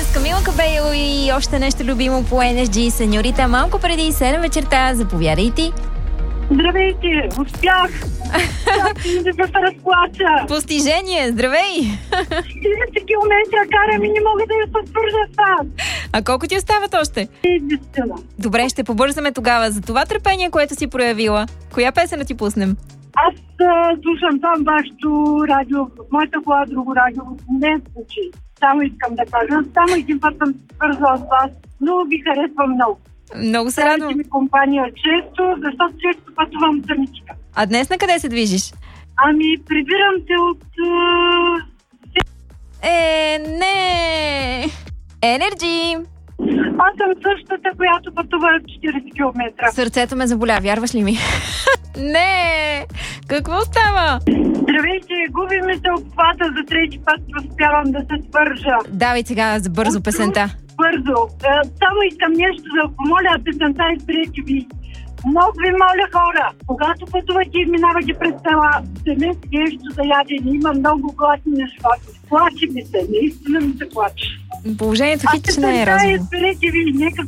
с Камила Кабело и още нещо любимо по NSG. Сеньорита, малко преди 7 вечерта. Заповядайте. Здравейте, успях! Да се разплача. Постижение, здравей! 40 км карам и не мога да я съспържа с вас. А колко ти остават още? 10. Добре, ще побързаме тогава. За това търпение, което си проявила. Коя песен да ти пуснем? Аз слушам там вашето радио, в моята кола друго радио не случи. Само искам да кажа, само един път съм свързала с вас, но ви харесвам много. Много се радвам. Правите ми компания често, защото често пътувам самичка. А днес на къде се движиш? Ами, прибирам те от... Не! Енерджи! Аз съм същата, която пътува 40 км. Сърцето ме заболя, вярваш ли ми? Не! Какво става? Здравейте, губиме се обхвата за трети път, успявам да се свържа. Давай сега за бързо песента. Бързо. Само искам нещо да помоля, песента изпречи ви. Много ви моля, хора, когато пътувате и минавате през села, вземете нещо за ядене. Има много гладни животни. Плачи ми се, наистина ми се плаче. Положението хич не е разумно. Изпречи ви, нека